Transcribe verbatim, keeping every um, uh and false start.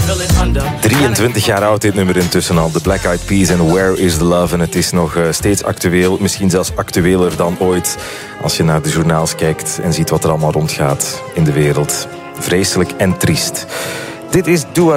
drieëntwintig jaar oud dit nummer intussen al. The Black Eyed Peas en Where is the Love. En het is nog uh, steeds actueel. Misschien zelfs actueler dan ooit. Als je naar de journaals kijkt en ziet wat er allemaal rondgaat in de wereld. Vreselijk en triest. Dit is Dua